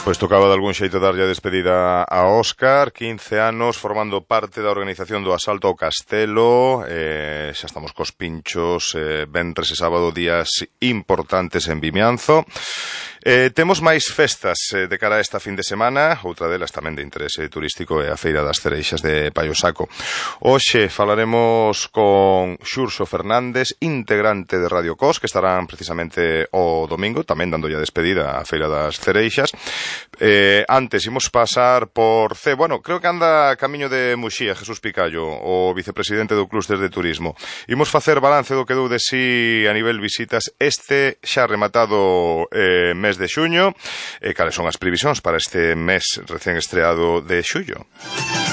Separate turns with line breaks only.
Pois tocaba de algún xeito darlle a despedida a Óscar, 15 anos formando parte da organización do asalto ao castelo, xa estamos cos pinchos, venres e sábado días importantes en Vimianzo. Temos máis festas de cara a esta fin de semana, outra delas tamén de interese turístico é a Feira das Cereixas de Paiosaco. Hoxe falaremos con Xurxo Fernández, integrante de Radio Cos, que estarán precisamente o domingo, tamén dándolle a despedida á Feira das Cereixas. Antes imos pasar por creo que anda camiño de Muxía, Jesús Picallo, o vicepresidente do Clúster de Turismo. Imos facer balance do que dou de si a nivel visitas este xa rematado mes de xuño, cales son as previsións para este mes recén estreado de xullo.